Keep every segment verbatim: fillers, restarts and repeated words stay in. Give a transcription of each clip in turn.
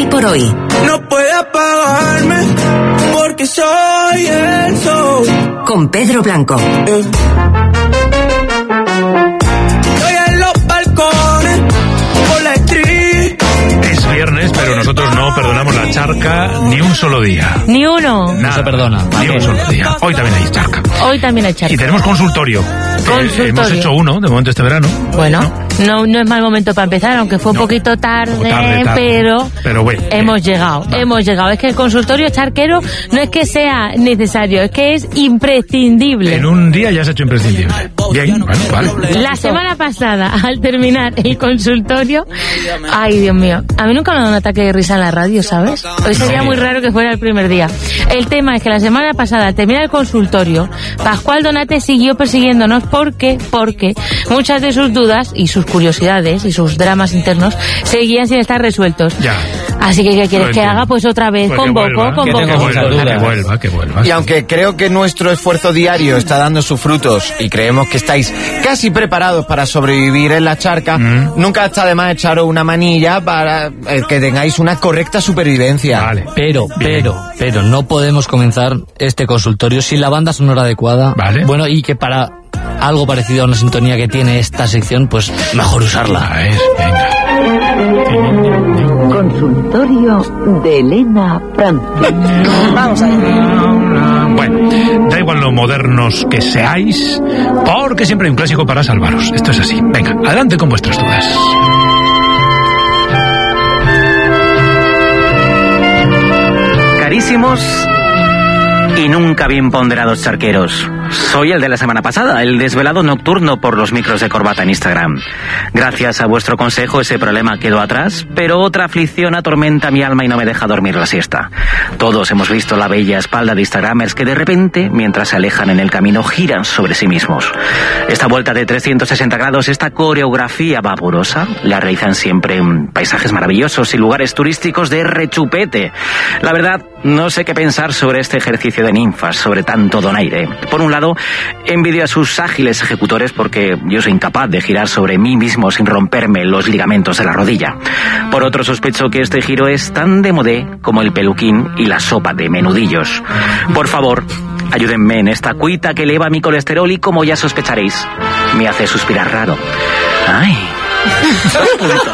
Hoy por hoy. No puede apagarme porque soy el sol. Con Pedro Blanco. Eh. Estoy en los balcones por la street. Es viernes, pero nosotros no perdonamos la charca ni un solo día. Ni uno. Nada, no se perdona. Ni un solo día. Hoy también hay charca. Hoy también hay charca. Y tenemos consultorio. Consultorio. Eh, hemos hecho uno, de momento, este verano. Bueno, no, no es mal momento para empezar, aunque fue un No, poquito tarde, poco tarde, tarde. pero, Pero bueno, hemos eh, llegado, va. hemos llegado. Es que el consultorio charquero no es que sea necesario, es que es imprescindible. En un día ya se ha hecho imprescindible. Bien, bueno, vale. La semana pasada, al terminar el consultorio, ay, Dios mío, a mí nunca me ha dado un ataque de risa en la radio, ¿sabes? Hoy sería No. muy raro que fuera el primer día. El tema es que la semana pasada, al terminar el consultorio, Pascual Donate siguió persiguiéndonos porque, porque muchas de sus dudas y sus curiosidades y sus dramas internos seguían sin estar resueltos. Ya. Así que, ¿qué quieres Lo que entiendo. haga? Pues otra vez, Pues que convoco, vuelva, convoco. Que, tengo muchas vuelva, que dudas. vuelva, que vuelva. Y aunque creo que nuestro esfuerzo diario está dando sus frutos y creemos que estáis casi preparados para sobrevivir en la charca, Mm. nunca está de más echaros una manilla para eh, que tengáis una correcta supervivencia. Vale. Pero, Bien. pero, pero no podemos comenzar este consultorio sin la banda sonora adecuada. Vale. Bueno, y que para algo parecido a una sintonía que tiene esta sección, pues mejor usarla. A ver, venga. Consultorio de Elena Francis. Vamos ahí. Bueno, da igual lo modernos que seáis, porque siempre hay un clásico para salvaros. Esto es así. Venga, adelante con vuestras dudas. Carísimos y nunca bien ponderados charqueros. Soy el de la semana pasada, el desvelado nocturno por los micros de corbata en Instagram. Gracias a vuestro consejo ese problema quedó atrás, pero otra aflicción atormenta mi alma y no me deja dormir la siesta. Todos hemos visto la bella espalda de Instagramers que de repente, mientras se alejan en el camino, giran sobre sí mismos. Esta vuelta de trescientos sesenta grados, esta coreografía vaporosa, la realizan siempre en paisajes maravillosos y lugares turísticos de rechupete. La verdad, no sé qué pensar sobre este ejercicio de ninfas, sobre tanto donaire. Por un lado, envidio a sus ágiles ejecutores porque yo soy incapaz de girar sobre mí mismo sin romperme los ligamentos de la rodilla. Por otro, sospecho que este giro es tan de modé como el peluquín y la sopa de menudillos. Por favor, ayúdenme en esta cuita que eleva mi colesterol y, como ya sospecharéis, me hace suspirar raro. ¡Ay! Dos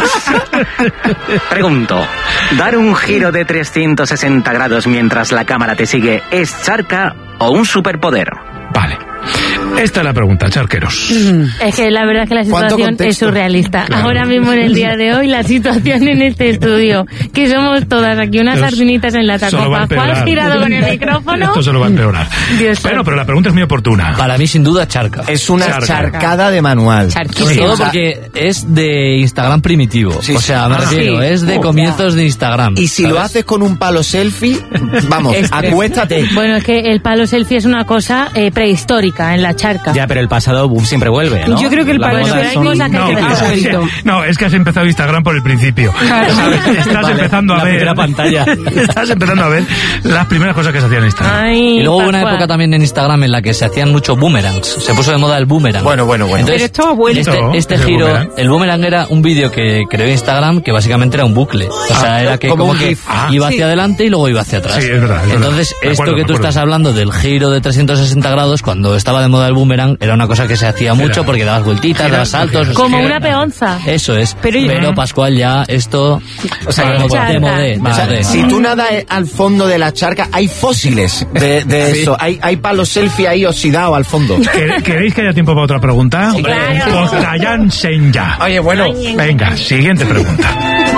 puntos. Pregunto, ¿dar un giro de trescientos sesenta grados mientras la cámara te sigue es charca o un superpoder? Vale. Esta es la pregunta, charqueros. Es que la verdad es que la ¿Cuánto situación es contexto? surrealista. Claro. Ahora mismo, en el día de hoy, la situación en este estudio, que somos todas aquí unas Esto sardinitas en lata, solo con va a Pascual empeorar. girado con el micrófono. Esto solo va a empeorar. Dios Bueno, santo. pero la pregunta es muy oportuna. Para mí, sin duda, charca. Es una Charca. charcada de manual. Charquísima. Sobre todo o sea, porque es de Instagram primitivo. Sí, o sea, me sí. refiero, Sí. es de Oh, comienzos de Instagram. Y si lo ¿sabes? haces con un palo selfie, vamos, Es- acuéstate. Bueno, es que el palo selfie es una cosa eh, prehistórica en la charca. Ya, pero el pasado uf, siempre vuelve, ¿no? Yo creo que el La palo moda selfie hay son- cosas que hay No, que es, dejar es- bonito. no, es que has empezado Instagram por el principio. ¿Sabes? Estás Vale, empezando a la ver. primera pantalla. Estás empezando a ver las primeras cosas que se hacían en Instagram. Ay, Y luego hubo una Pascual. época también en Instagram en la que se hacían mucho boomerangs. Se puso de moda el boomerang. Bueno, bueno, bueno. Entonces, Pero esto ha vuelto. Este, este Ese giro, boomerang. el boomerang era un vídeo que creó Instagram que básicamente era un bucle. O sea, Ah, era que como como, un que GIF. Ah. iba hacia adelante y luego iba hacia atrás. Sí, es verdad, es verdad. Entonces, Me esto acuerdo, que me tú acuerdo. estás hablando del giro de trescientos sesenta grados, cuando estaba de moda el boomerang, era una cosa que se hacía mucho porque dabas vueltitas, Gira- dabas saltos. gira- Como gira- una peonza. Eso es. Pero- Pero, Pascual, ya esto... O sea, de como- modé, de modé, de O sea, modé. si tú nadas al fondo de la charca, hay fósiles de, de Sí. eso. Hay, hay palos selfie ahí oxidados al fondo. ¿Quer- ¿Queréis que haya tiempo para otra pregunta? claro. Pues cállense ya. Oye, bueno, Venga, siguiente pregunta.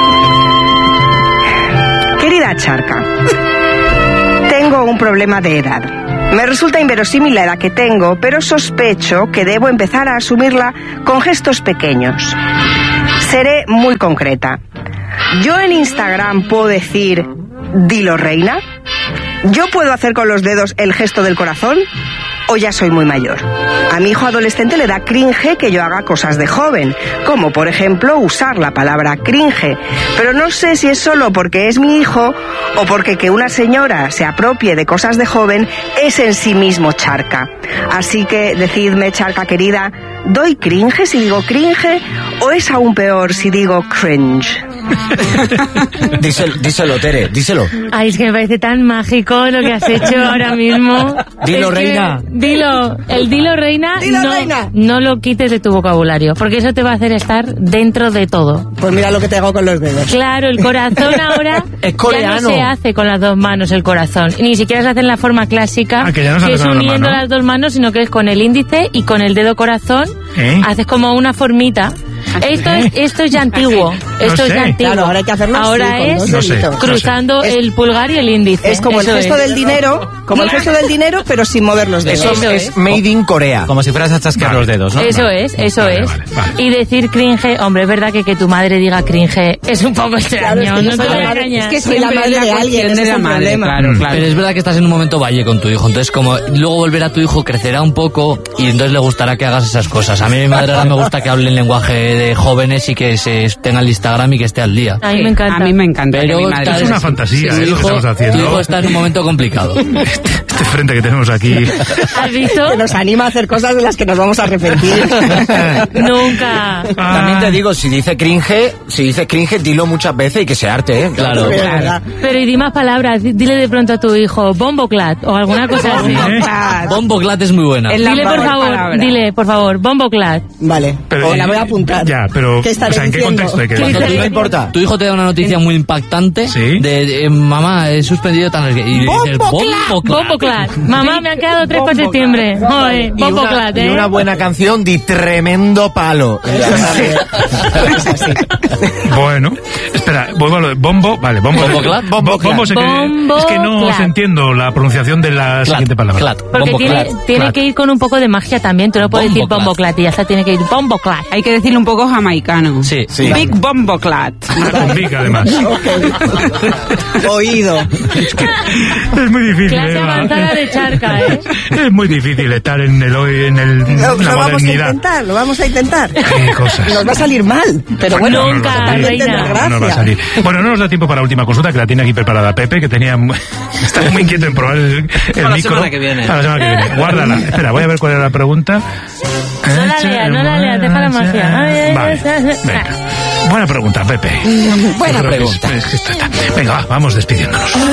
Querida charca, tengo un problema de edad. Me resulta inverosímil la edad que tengo, pero sospecho que debo empezar a asumirla con gestos pequeños. Seré muy concreta. ¿Yo en Instagram puedo decir, dilo reina? ¿Yo puedo hacer con los dedos el gesto del corazón? ¿O ya soy muy mayor? A mi hijo adolescente le da cringe que yo haga cosas de joven, como por ejemplo usar la palabra cringe, pero no sé si es solo porque es mi hijo o porque que una señora se apropie de cosas de joven es en sí mismo charca. Así que decidme, charca querida, ¿doy cringe si digo cringe o es aún peor si digo cringe? díselo, díselo, Tere, díselo. Ay, es que me parece tan mágico lo que has hecho ahora mismo. Dilo, Es que- reina. Dilo, el dilo, reina, Dilo, no, reina. no lo quites de tu vocabulario, porque eso te va a hacer estar dentro de todo. Pues mira lo que te hago con los dedos. Claro, el corazón ahora Es ya coreano. no se hace con las dos manos el corazón. Ni siquiera se hace en la forma clásica, Ah, que ya no se hace es con las dos uniendo manos. las dos manos, sino que es con el índice y con el dedo corazón. ¿Eh? Haces como una formita. Esto es, esto es ya antiguo. Esto es sé. ya antiguo. Claro, ahora hay que hacerlo Ahora así, con es dos No sé, deditos. no sé. cruzando Es- el pulgar y el índice. Es como el Eso gesto es. del dinero, como el gesto del dinero, pero sin mover los dedos. Eso, Eso es, es. made in Corea. Como si fueras a chasquear Vale. los dedos, ¿no? Eso es, eso Vale, es. vale, vale. Y decir cringe, hombre, es verdad que que tu madre diga cringe es un poco extraño. Claro, es que yo no soy te la voy a madre- engañar. es que soy la madre de alguien, ese es el problema. Claro, claro. Pero es verdad que estás en un momento valle con tu hijo, entonces como luego volverá tu hijo, crecerá un poco y entonces le gustará que hagas esas cosas. A mí mi madre ahora me gusta que hable en lenguaje de jóvenes y que se tenga el Instagram y que esté al día. A mí me encanta. A mí me encanta. Pero que mi madre- cada Es una vez- fantasía, tu ¿eh? Lo que hijo- estamos haciendo. Tu hijo está en un momento complicado. Este frente que tenemos aquí. ¿Has visto? Que nos anima a hacer cosas de las que nos vamos a arrepentir. Nunca. También te digo, si dice cringe, si dice cringe, dilo muchas veces y que se arte, ¿eh? Claro. De verdad. Pero y di más palabras, di- dile de pronto a tu hijo, bomboclat o alguna cosa así. Bomboclat es muy buena. Es la Dile por mejor favor, palabra. dile por favor, bomboclat. Vale, Pero, o la voy a apuntar. Ya, pero. ¿Qué estaré o sea, ¿en qué diciendo? contexto hay que ¿Qué decirlo? dice? No importa. Tu hijo te da una noticia muy impactante Sí. de, de, mamá, he suspendido tan... Y dices, bomboclat. Bomboclat. Mamá, me han quedado tres para septiembre. Joder, Y una, bomboclat, y ¿eh? una buena canción de tremendo palo. Bueno, espera, vuelvo a lo de bombo. Vale, bombo. ¿Bomboclat? Bombo, bombo sé que- Bombo es que no clat. os entiendo la pronunciación de la siguiente palabra. Clat. Porque tiene, Bomboclat. tiene Clat. que ir con un poco de magia también. Tú no puedes decir Bomboclat. bomboclat y ya está, tiene que ir bomboclat. Hay que decirlo un poco jamaicano. Sí. Sí. Big Bomboclat. Con Vic, además. Oído. Es muy difícil. Clase Eva. avanzada de charca, ¿eh? Es muy difícil estar en el hoy, en el, Lo, en la lo vamos a modernidad. intentar, lo vamos a intentar. Qué cosas. Nos va a salir mal, pero bueno, No, no, no, Nunca, no, no, también reina. tendrá no, no, no va a gracia. salir. Bueno, no nos da tiempo para la última consulta, que la tiene aquí preparada Pepe, que tenía mu- está muy inquieto en probar el, el Para la micro. semana que viene. Para la semana que viene. Guárdala. Espera, voy a ver cuál era la pregunta. No la leas, no la leas, deja la magia. Ay, ay, Vale, ay, ay. venga. Buena pregunta, Pepe. Buena Yo creo que es- pregunta. es que esto está- Venga, va, vamos despidiéndonos.